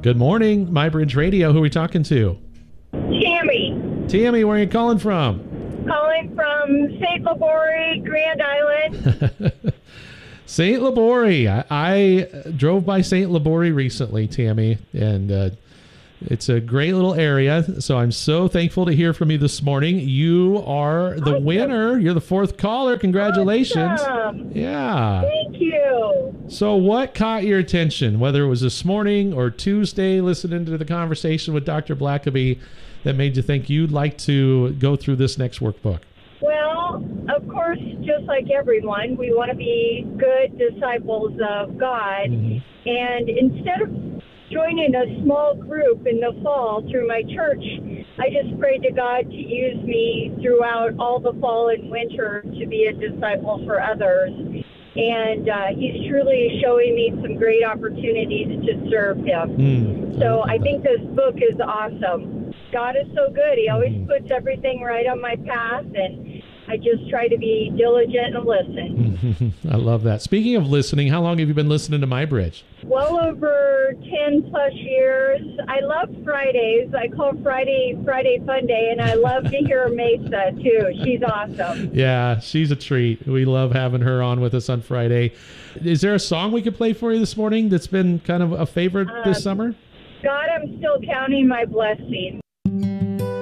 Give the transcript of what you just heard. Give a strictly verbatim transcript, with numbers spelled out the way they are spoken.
Good morning, MyBridge Radio. Who are we talking to? Tammy. Tammy, where are you calling from? Calling from Saint Laborie, Grand Island. Saint Laborie. I, I drove by Saint Laborie recently, Tammy, and uh, it's a great little area. So I'm so thankful to hear from you this morning. You are the Awesome. winner. You're the fourth caller. Congratulations. Awesome. Yeah. Thank you. So what caught your attention, whether it was this morning or Tuesday, listening to the conversation with Doctor Blackaby, that made you think you'd like to go through this next workbook? Well, of course, just like everyone, we want to be good disciples of God. Mm-hmm. And instead of joining a small group in the fall through my church, I just prayed to God to use me throughout all the fall and winter to be a disciple for others. And uh, he's truly showing me some great opportunities to serve him. Mm, so I I think this book is awesome. God is so good. He always Mm. puts everything right on my path, and I just try to be diligent and listen. I love that. Speaking of listening, how long have you been listening to MyBridge? Well over ten plus years. I love Fridays. I call Friday Friday Fun Day, and I love to hear Mesa too. She's awesome. Yeah, she's a treat. We love having her on with us on Friday. Is there a song we could play for you this morning that's been kind of a favorite this Um, summer? God, I'm still counting my blessings.